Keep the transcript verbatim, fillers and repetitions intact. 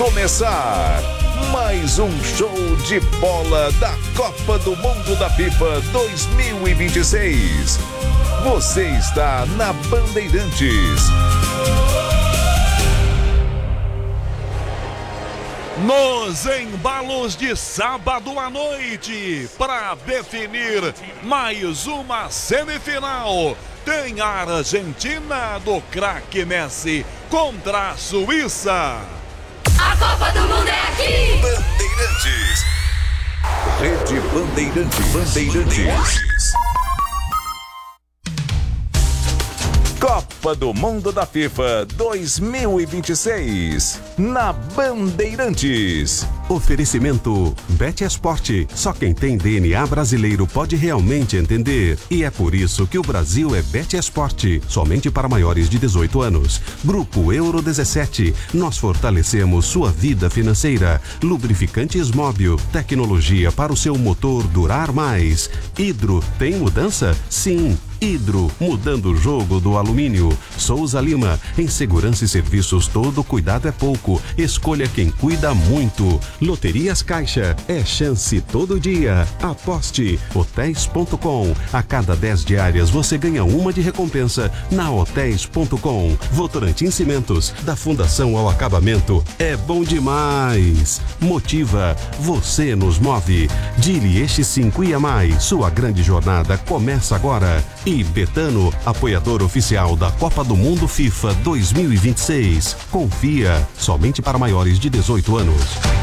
começar mais um show de bola da Copa do Mundo da FIFA dois mil e vinte e seis. Você está na Bandeirantes. Nos embalos de sábado à noite, para definir mais uma semifinal, tem a Argentina do craque Messi contra a Suíça. A Copa do Mundo é aqui! Bandeirantes. Rede Bandeirantes. Bandeirantes. Copa do Mundo da FIFA dois mil e vinte e seis, na Bandeirantes. Oferecimento BetEsport. Só quem tem D N A brasileiro pode realmente entender. E é por isso que o Brasil é BetEsport. Somente para maiores de dezoito anos. Grupo Euro dezessete. Nós fortalecemos sua vida financeira. Lubrificantes Móbil. Tecnologia para o seu motor durar mais. Hidro. Tem mudança? Sim. Hidro, mudando o jogo do alumínio. Souza Lima, em segurança e serviços todo cuidado é pouco. Escolha quem cuida muito. Loterias Caixa, é chance todo dia. Aposte. hotéis ponto com. A cada dez diárias você ganha uma de recompensa na hotéis ponto com. Votorantim Cimentos, da Fundação ao Acabamento. É bom demais. Motiva, você nos move. Dili Eixo cinco I A Mais, sua grande jornada começa agora. E Betano, apoiador oficial da Copa do Mundo FIFA dois mil e vinte e seis. Confia, somente para maiores de dezoito anos.